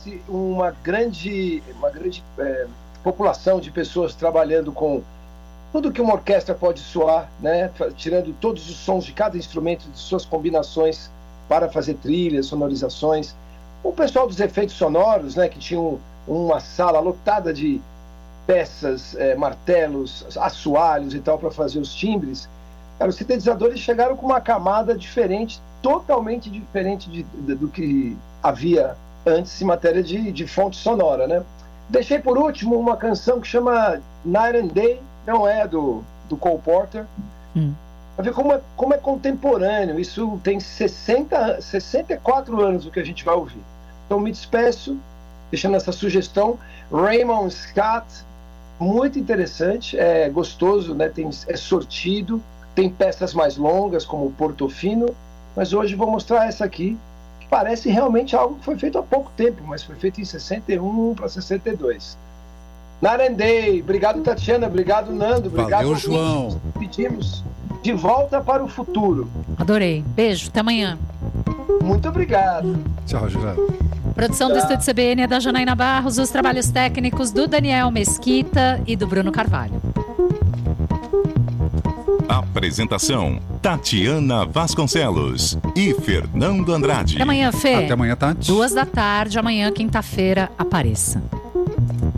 parece uma grande população de pessoas trabalhando com tudo que uma orquestra pode soar, né? Tirando todos os sons de cada instrumento, de suas combinações para fazer trilhas, sonorizações. O pessoal dos efeitos sonoros, né? Que tinha uma sala lotada de peças, martelos, assoalhos e tal para fazer os timbres. Cara, os sintetizadores chegaram com uma camada diferente, totalmente diferente do que havia antes em matéria de fonte sonora, né? Deixei por último uma canção que chama Night and Day, não é do Cole Porter, para ver como é contemporâneo. Isso tem 64 anos o que a gente vai ouvir. Então me despeço, deixando essa sugestão. Raymond Scott, muito interessante, é gostoso, né? É sortido, tem peças mais longas como o Portofino, mas hoje vou mostrar essa aqui, que parece realmente algo que foi feito há pouco tempo, mas foi feito em 61 para 62. Narendei, obrigado Tatiana, obrigado Nando, obrigado. Valeu, João. Pedimos De Volta para o Futuro. Adorei, beijo, até amanhã. Muito obrigado. Tchau, Juliana. Produção do Estúdio CBN é da Janaína Barros, os trabalhos técnicos do Daniel Mesquita e do Bruno Carvalho. Apresentação: Tatiana Vasconcelos e Fernando Andrade. Até amanhã, Fê. Até amanhã, Tati. 2 da tarde, amanhã, quinta-feira, apareça.